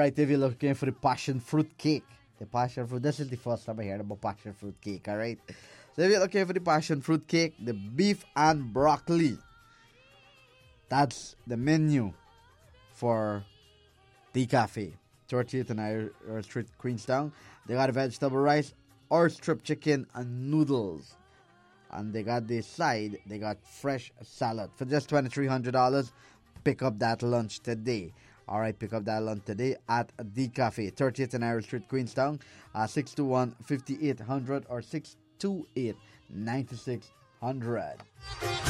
Alright, if you're looking for the passion fruit cake, this is the first time I heard about passion fruit cake, alright? So if you're looking for the passion fruit cake, the beef and broccoli, that's the menu for the cafe. 30th and Irish Street, Queenstown. They got vegetable rice or strip chicken and noodles. And they got the side, they got fresh salad. For just $2,300, pick up that lunch today. Alright, pick up that lunch today at the cafe. 30th and Irish Street, Queenstown. 621-5800 or 628-9600.